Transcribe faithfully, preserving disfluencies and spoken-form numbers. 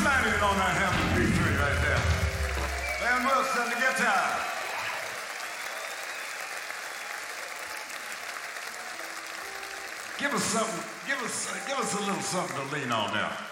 Flanagan on that Hampton B three right there. Van Wilson, the guitar. Give us something, give us, give us a little something to lean on now.